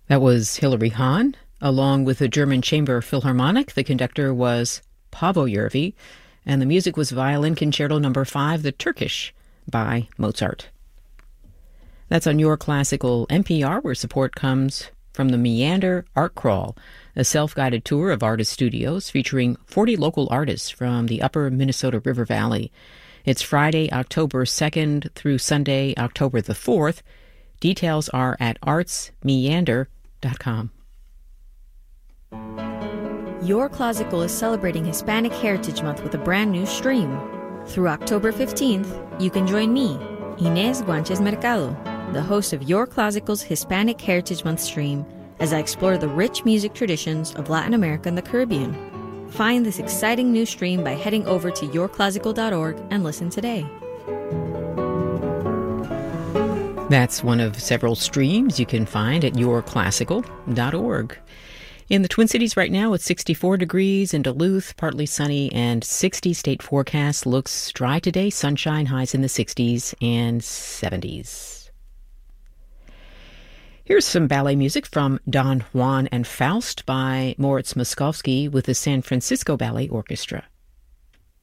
That was Hilary Hahn, along with the German Chamber Philharmonic. The conductor was Paavo Järvi, and the music was Violin Concerto No. 5, the Turkish, by Mozart. That's on Your Classical NPR, where support comes from the Meander Art Crawl, a self-guided tour of artist studios featuring 40 local artists from the upper Minnesota River Valley. It's Friday, October 2nd through Sunday, October the 4th. Details are at artsmeander.com. Your Classical is celebrating Hispanic Heritage Month with a brand new stream. Through October 15th, you can join me, Inés Guanches Mercado, the host of Your Classical's Hispanic Heritage Month stream, as I explore the rich music traditions of Latin America and the Caribbean. Find this exciting new stream by heading over to yourclassical.org and listen today. That's one of several streams you can find at yourclassical.org. In the Twin Cities right now, it's 64 degrees in Duluth, partly sunny, and 60 state forecast. Looks dry today, sunshine, highs in the 60s and 70s. Here's some ballet music from Don Juan and Faust by Moritz Moszkowski with the San Francisco Ballet Orchestra.